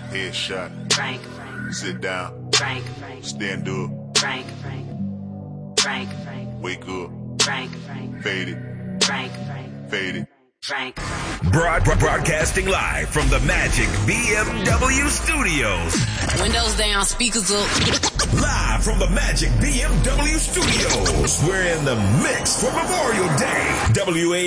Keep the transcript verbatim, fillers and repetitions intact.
Headshot. Frank. Sit down. Frank. Stand up. Frank. Frank. Wake up. Frank. Fade it. Frank. Fade it. Frank. Broad, broadcasting live from the Magic B M W studios. Windows down, speakers up. Live from the Magic B M W studios. We're in the mix for Memorial Day. W A